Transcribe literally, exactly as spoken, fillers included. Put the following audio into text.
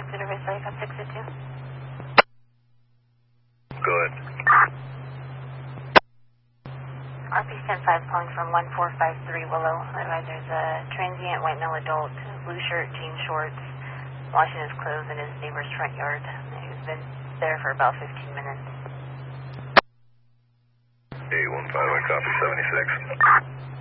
Answer to Riverside, got six two. Go ahead. R P ten five calling from one four five three Willow. Otherwise, there's a transient white male adult, blue shirt, jean shorts, washing his clothes in his neighbor's front yard. He's been there for about fifteen minutes. eight one five, I copy seventy-six.